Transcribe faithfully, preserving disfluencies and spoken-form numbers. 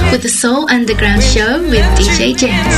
with the Soul Underground Show with D J James.